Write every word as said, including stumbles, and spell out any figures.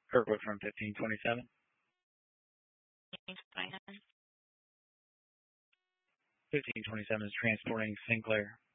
Kirkwood from fifteen twenty-seven. fifteen twenty-seven is transporting Sinclair.